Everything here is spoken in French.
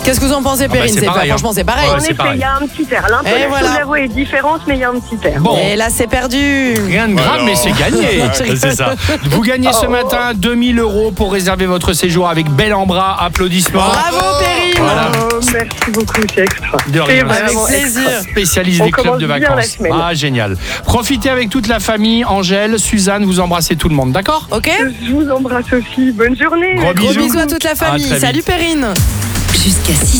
Qu'est-ce que vous en pensez, Perrine? c'est pareil, Franchement, c'est pareil. Ouais, En c'est effet, pareil. il y a un petit air. L'intonation voilà. de la voix est différente, mais il y a un petit air. Bon, Et là, c'est perdu. rien de grave, mais c'est gagné. C'est ça. Vous gagnez ce matin 2000 € pour réserver votre séjour avec Bel en Bras. Applaudissements. Bravo, Perrine. Voilà. Oh, merci beaucoup, c'est extra. De rien. C'est Avec vraiment plaisir. extra. Spécialiste On des clubs commence de bien la vacances. semaine. Ah, génial. Profitez avec toute la famille. Angèle, Suzanne, vous embrassez tout le monde, d'accord? Ok. Je vous embrasse aussi. Bonne journée. Gros Gros bisous. bisous à toute la famille. À très vite. Salut, Perrine. Jusqu'à 6